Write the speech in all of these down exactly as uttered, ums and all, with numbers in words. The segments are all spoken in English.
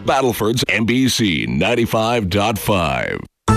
Battleford's N B C ninety-five point five.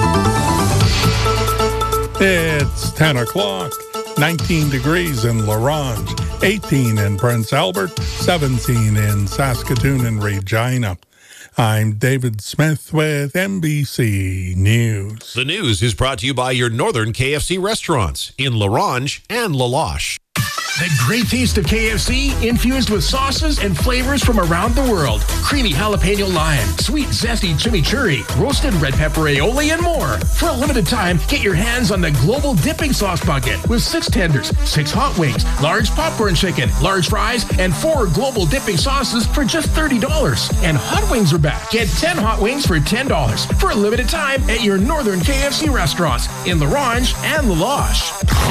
It's ten o'clock. nineteen degrees in La Ronge, eighteen in Prince Albert, seventeen in Saskatoon and Regina. I'm David Smith with N B C News. The news is brought to you by your northern K F C restaurants in La Ronge and La Loche. The great taste of K F C infused with sauces and flavors from around the world. Creamy jalapeno lime, sweet zesty chimichurri, roasted red pepper aioli, and more. For a limited time, get your hands on the global dipping sauce bucket with six tenders, six hot wings, large popcorn chicken, large fries, and four global dipping sauces for just thirty dollars. And hot wings are back. Get ten hot wings for ten dollars for a limited time at your northern K F C restaurants in La Ronge and La Loche.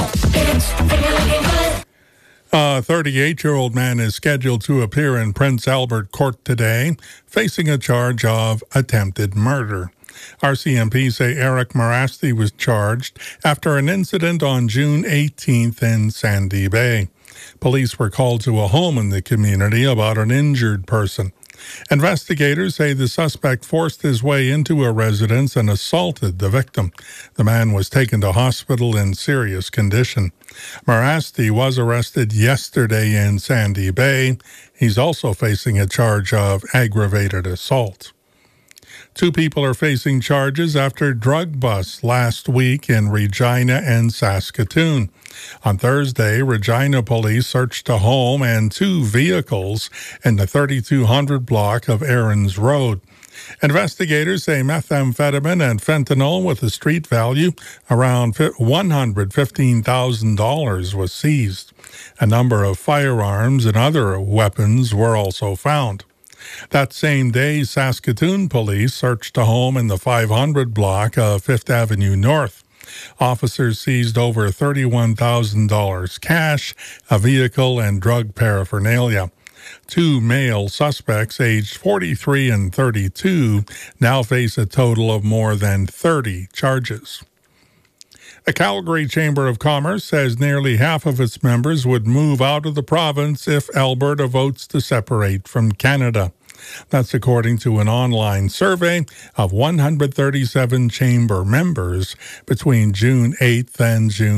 A thirty-eight-year-old man is scheduled to appear in Prince Albert Court today, facing a charge of attempted murder. R C M P say Eric Marasti was charged after an incident on June eighteenth in Sandy Bay. Police were called to a home in the community about an injured person. Investigators say the suspect forced his way into a residence and assaulted the victim. The man was taken to hospital in serious condition. Marasti was arrested yesterday in Sandy Bay. He's also facing a charge of aggravated assault. Two people are facing charges after drug busts last week in Regina and Saskatoon. On Thursday, Regina police searched a home and two vehicles in the thirty-two hundred block of Aaron's Road. Investigators say methamphetamine and fentanyl with a street value around one hundred fifteen thousand dollars was seized. A number of firearms and other weapons were also found. That same day, Saskatoon police searched a home in the five hundred block of Fifth Avenue North. Officers seized over thirty-one thousand dollars cash, a vehicle, and drug paraphernalia. Two male suspects, aged forty-three and thirty-two, now face a total of more than thirty charges. The Calgary Chamber of Commerce says nearly half of its members would move out of the province if Alberta votes to separate from Canada. That's according to an online survey of one hundred thirty-seven chamber members between June eighth and June